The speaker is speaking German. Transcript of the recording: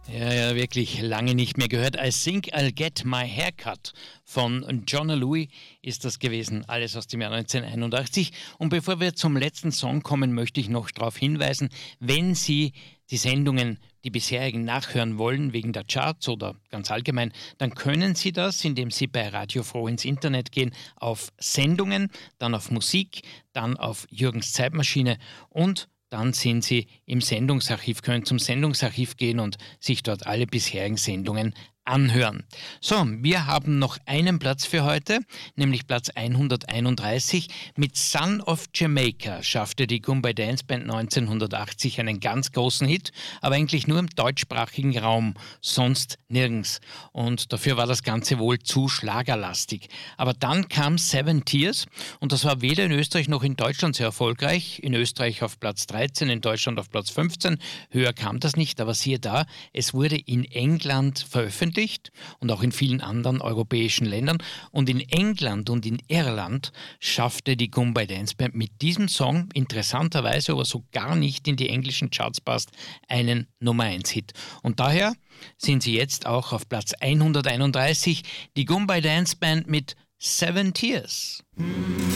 Ja, wirklich lange nicht mehr gehört. I Think I'll Get My Haircut von Jonna Louie ist das gewesen. Alles aus dem Jahr 1981. Und bevor wir zum letzten Song kommen, möchte ich noch darauf hinweisen, wenn Sie die Sendungen, die bisherigen, nachhören wollen, wegen der Charts oder ganz allgemein, dann können Sie das, indem Sie bei Radio Froh ins Internet gehen, auf Sendungen, dann auf Musik, dann auf Jürgens Zeitmaschine und dann sind Sie im Sendungsarchiv, können zum Sendungsarchiv gehen und sich dort alle bisherigen Sendungen anhören. So, wir haben noch einen Platz für heute, nämlich Platz 131. Mit Son of Jamaica schaffte die Goombay Dance Band 1980 einen ganz großen Hit, aber eigentlich nur im deutschsprachigen Raum, sonst nirgends. Und dafür war das Ganze wohl zu schlagerlastig. Aber dann kam Seven Tears und das war weder in Österreich noch in Deutschland sehr erfolgreich. In Österreich auf Platz 13, in Deutschland auf Platz 15. Höher kam das nicht, aber siehe da, es wurde in England veröffentlicht und auch in vielen anderen europäischen Ländern. Und in England und in Irland schaffte die Goombay Dance Band mit diesem Song, interessanterweise aber so gar nicht in die englischen Charts passt, einen Nummer-1-Hit. Und daher sind sie jetzt auch auf Platz 131, die Goombay Dance Band mit Seven Tears.